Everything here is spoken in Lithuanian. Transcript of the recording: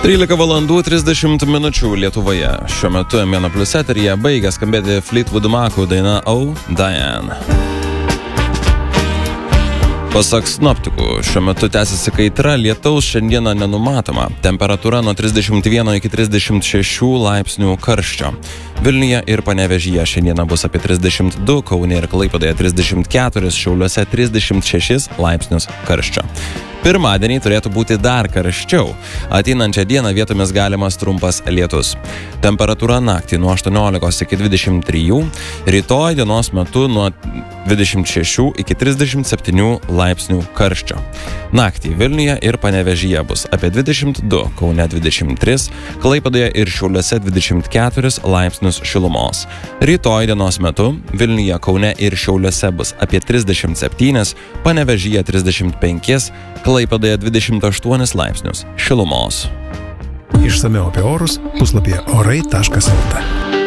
13 valandų 30 minučių Lietuvoje. Šiuo metu M1 Plus eteryje baigia skambėti Fleetwood Macų daina Oh, Diane. Pasak sinoptikų, šiuo metu tęsiasi kaitra, lietaus šiandieną nenumatoma. Temperatūra nuo 31 iki 36 laipsnių karščio. Vilniuje ir Panevėžyje šiandieną bus apie 32, Kaune ir Klaipėdoje 34, Šiauliuose 36 laipsnius karščio. Pirmadienį turėtų būti dar karščiau. Ateinančią dieną vietomis galimas trumpas lietus. Temperatūra naktį nuo 18 iki 23, rytoj dienos metu nuo 26 iki 37 laipsnių karščio. Naktį Vilniuje ir Panevėžyje bus apie 22, Kaune 23, Klaipėdoje ir Šiauliuose 24 laipsnius šilumos. Rytoj dienos metu Vilniuje, Kaune ir Šiauliuose bus apie 37, Panevėžyje 35, Klaipėdoje 28 laipsnius šilumos. Išsamiau apie orus puslapyje orai.lt.